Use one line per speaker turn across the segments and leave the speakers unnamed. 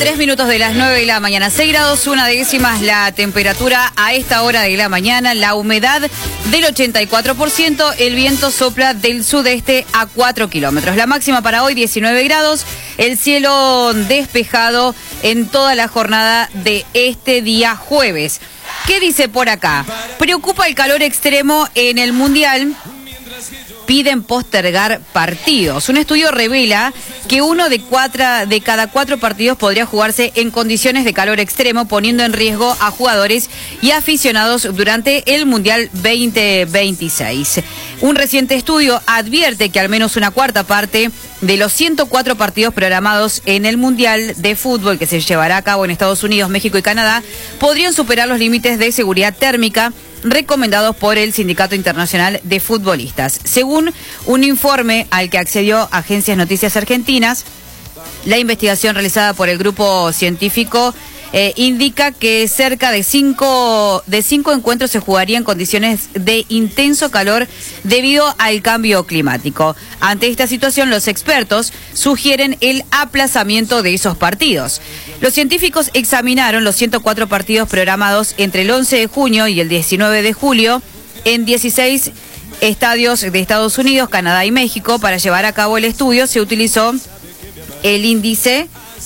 3 minutos de las 9 de la mañana. 6 grados, 1 décima la temperatura a esta hora de la mañana. La humedad del 84%. El viento sopla del sudeste a 4 kilómetros. La máxima para hoy, 19 grados. El cielo despejado en toda la jornada de este día jueves. ¿Qué dice por acá? Preocupa el calor extremo en el Mundial. Piden postergar partidos. Un estudio revela que uno de cada 4 partidos podría jugarse en condiciones de calor extremo, poniendo en riesgo a jugadores y aficionados durante el Mundial 2026. Un reciente estudio advierte que al menos una cuarta parte de los 104 partidos programados en el Mundial de Fútbol que se llevará a cabo en Estados Unidos, México y Canadá podrían superar los límites de seguridad térmica recomendados por el Sindicato Internacional de Futbolistas. Según un informe al que accedió Agencias Noticias Argentinas, la investigación realizada por el grupo científico indica que cerca de 5 encuentros se jugarían en condiciones de intenso calor debido al cambio climático. Ante esta situación, los expertos sugieren el aplazamiento de esos partidos. Los científicos examinaron los 104 partidos programados entre el 11 de junio y el 19 de julio en 16 estadios de Estados Unidos, Canadá y México. Para llevar a cabo el estudio se utilizó el índice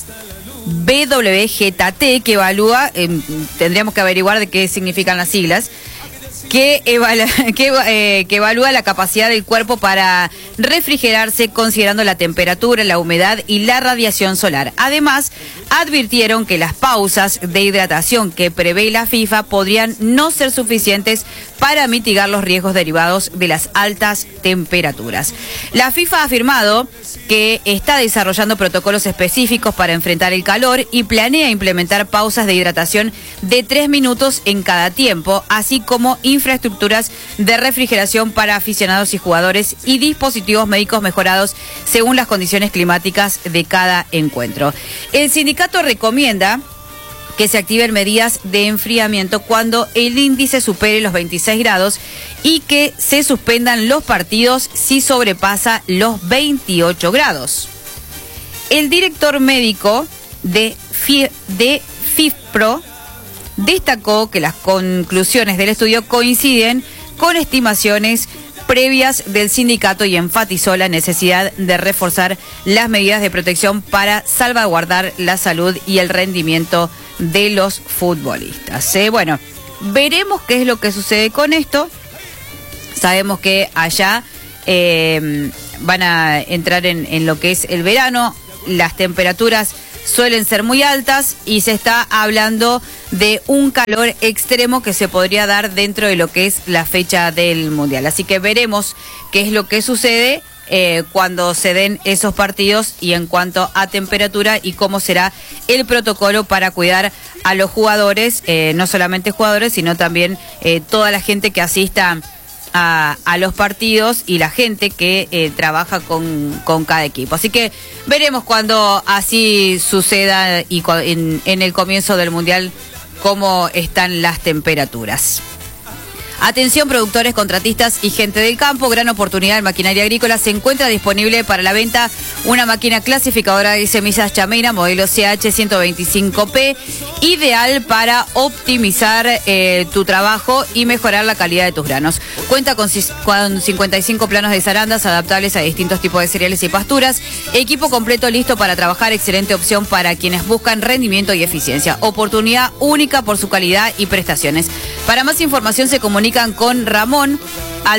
WGTT, que evalúa, tendríamos que averiguar de qué significan las siglas, que evalúa la capacidad del cuerpo para refrigerarse considerando la temperatura, la humedad y la radiación solar. Además, advirtieron que las pausas de hidratación que prevé la FIFA podrían no ser suficientes para mitigar los riesgos derivados de las altas temperaturas. La FIFA ha afirmado que está desarrollando protocolos específicos para enfrentar el calor y planea implementar pausas de hidratación de 3 minutos en cada tiempo, así como infraestructuras de refrigeración para aficionados y jugadores y dispositivos médicos mejorados según las condiciones climáticas de cada encuentro. El sindicato recomienda que se activen medidas de enfriamiento cuando el índice supere los 26 grados y que se suspendan los partidos si sobrepasa los 28 grados. El director médico de FIFPRO destacó que las conclusiones del estudio coinciden con estimaciones previas del sindicato y enfatizó la necesidad de reforzar las medidas de protección para salvaguardar la salud y el rendimiento de los futbolistas. Bueno, veremos qué es lo que sucede con esto. Sabemos que allá van a entrar en lo que es el verano. Las temperaturas suelen ser muy altas y se está hablando de un calor extremo que se podría dar dentro de lo que es la fecha del Mundial. Así que veremos qué es lo que sucede cuando se den esos partidos y en cuanto a temperatura y cómo será el protocolo para cuidar a los jugadores, no solamente jugadores, sino también toda la gente que asista a los partidos y la gente que trabaja con cada equipo. Así que veremos cuando así suceda y en el comienzo del Mundial cómo están las temperaturas. Atención productores, contratistas y gente del campo, gran oportunidad en maquinaria agrícola. Se encuentra disponible para la venta una máquina clasificadora de semillas Chameira modelo CH125P, ideal para optimizar tu trabajo y mejorar la calidad de tus granos. Cuenta con 55 planos de zarandas adaptables a distintos tipos de cereales y pasturas. Equipo completo listo para trabajar, excelente opción para quienes buscan rendimiento y eficiencia. Oportunidad única por su calidad y prestaciones. Para más información se comunica con Ramón al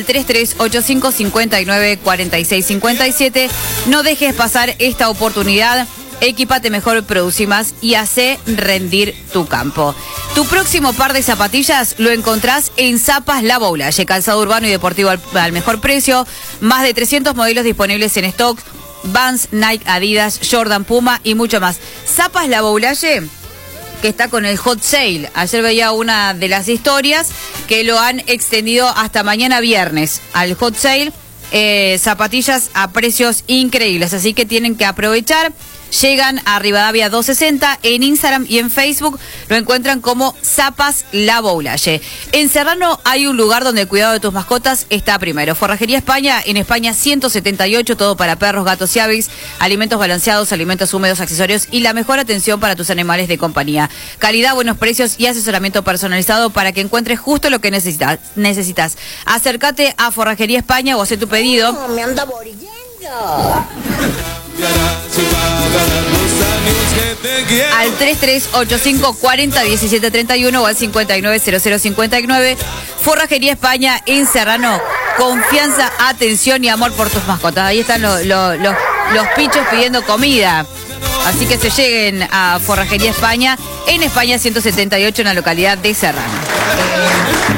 3385-594657. No dejes pasar esta oportunidad. Equípate mejor, producí más y hace rendir tu campo. Tu próximo par de zapatillas lo encontrás en Zapas La Boulaye, calzado urbano y deportivo al mejor precio. Más de 300 modelos disponibles en stock. Vans, Nike, Adidas, Jordan, Puma y mucho más. Zapas La Boulaye, que está con el hot sale. Ayer veía una de las historias que lo han extendido hasta mañana viernes al hot sale. Zapatillas a precios increíbles, así que tienen que aprovechar. llegan a Rivadavia 260. En Instagram y en Facebook lo encuentran como Zapas La Boulaye. En Serrano hay un lugar donde el cuidado de tus mascotas está primero. Forrajería España, en España 178, todo para perros, gatos y aves, alimentos balanceados, alimentos húmedos, accesorios y la mejor atención para tus animales de compañía. Calidad, buenos precios y asesoramiento personalizado para que encuentres justo lo que necesitas. Acércate a Forrajería España o haz tu pedido.
No, me anda aburriendo.
Al 3385 40 17 31 o al 590059. Forrajería España en Serrano. Confianza, atención y amor por tus mascotas. Ahí están los pichos pidiendo comida. Así que se lleguen a Forrajería España en España 178 en la localidad de Serrano.